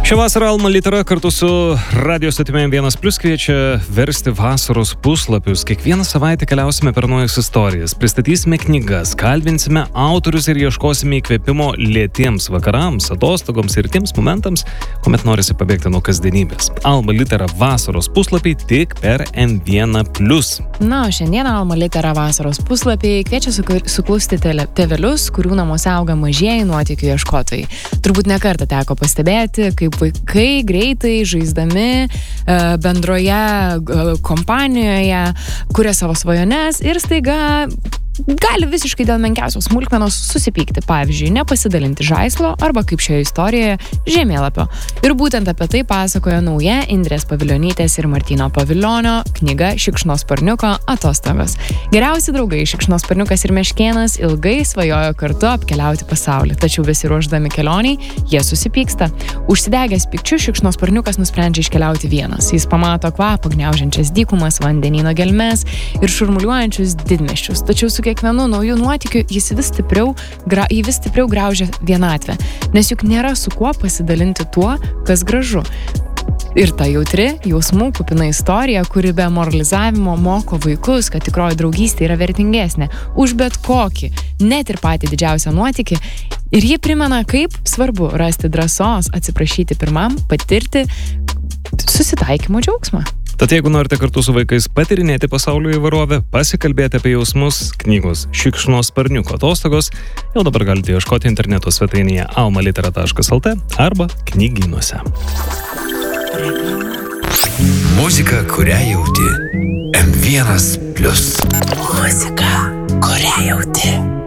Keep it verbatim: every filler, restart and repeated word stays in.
Šią vasarą Alma Litera kartu su radio stotimėm vienas plius kviečia versti vasaros puslapius. Kiekvieną savaitę keliausime per naujas istorijas, pristatysime knygas, kalbinsime autorius ir ieškosime įkvėpimo lėtiems vakarams, atostogoms ir tiems momentams, kuomet norisi pabėgti nuo kasdienybės. Alma Litera vasaros puslapiai tik per em vienas plius. Na, o šiandien Alma Litera vasaros puslapiai kviečia suklusti tėvelius, kurių namuose auga mažieji nuotykių ieškotojai. Turbūt nekartą teko pastebėti, kaip vaikai greitai žaisdami bendroje kompanijoje kuria savo svajones ir staiga gali visiškai dėl menkiausios smulkmenos susipykti, pavyzdžiui, nepasidalinti žaislo arba, kaip šioje istorijoje, žemėlapio. Ir būtent apie tai pasakoja nauja Indrės Pavilionytės ir Martyno Pavilionio knyga Šikšnosparniuko atostogos. Geriausi draugai Šikšnosparniukas ir Meškėnas ilgai svajojo kartu apkeliauti pasaulį, tačiau besiruošdami kelioniai jie susipyksta. Užsidegęs pykčiu Šikšnosparniukas nusprendžia iškeliauti vienas. Jis pamato kvapą gniaužiančias dykumas, vandenyno gelmes ir šurmuliuojančius didmiesčius. Tačiau su kiekvienu naujų nuotykiu jis vis stipriau, gra, jį vis stipriau graužia vienatvę, nes juk nėra su kuo pasidalinti tuo, kas gražu. Ir ta jautri, jausmų kupina istorija, kuri be moralizavimo moko vaikus, kad tikroji draugystė yra vertingesnė už bet kokį, net ir patį didžiausią nuotykį. Ir ji primena, kaip svarbu rasti drąsos, atsiprašyti pirmam, patirti susitaikymo džiaugsmą. Tad jeigu norite kartu su vaikais patyrinėti pasaulio įvairovę, pasikalbėti apie jausmus, knygos Šikšnosparniuko atostogos, jau dabar galite ieškoti interneto svetainėje alma litera taškas lt arba knygynuose. Muzika, kurią jauti. em vienas plius. Muzika, kurią jauti.